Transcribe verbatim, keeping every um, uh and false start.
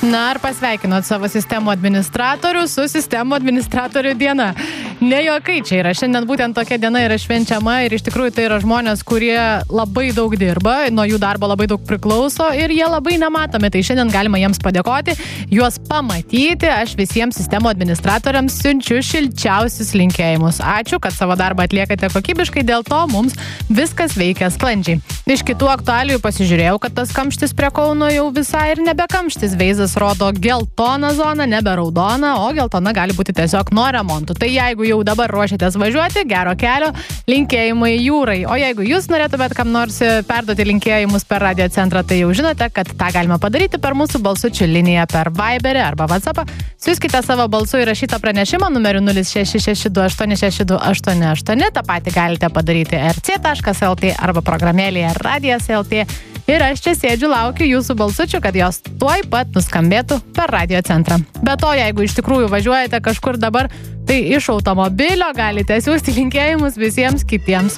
Na, ar pasveikinot savo sistemų administratorių su sistemų administratorių diena? Ne juokai čia yra. Šiandien būtent tokia diena yra švenčiama ir iš tikrųjų tai yra žmonės, kurie labai daug dirba, nuo jų darbo labai daug priklauso ir jie labai nematomi. Tai šiandien galima jiems padėkoti, juos pamatyti. Aš visiems sistemų administratoriams siunčiu šilčiausius linkėjimus. Ačiū, kad savo darbą atliekate kokybiškai, dėl to mums viskas veikia sklandžiai. Iš kitų aktualijų pasižiūrėjau, kad tas kamštis prie Kauno jau visai ir nebe kamštis. Veizas rodo geltoną zoną, nebe raudoną, o geltona gali būti tiesiog nuo remontų. Tai jeigu jau dabar ruošiatės važiuoti, gero kelio, linkėjimai jūrai. O jeigu jūs norėtumėt kam nors perduoti linkėjimus per radio centrą, tai jau žinote, kad tą galima padaryti per mūsų balsučių liniją per Viberį arba WhatsAppą. Siųskite savo balsu įrašytą pranešimą numeriu nulis šeši šeši du aštuoni šeši du aštuoni aštuoni. Ta patį galite padaryti er cė taškas el tė arba programėlėje radijas taškas el tė. Ir aš čia sėdžiu, laukiu jūsų balsučių, kad jos tuoj pat nuskambėtų per radio centrą. Be to, jeigu iš tikrųjų važiuojate kažkur dabar, tai iš automobilio galite siųsti linkėjimus visiems kitiems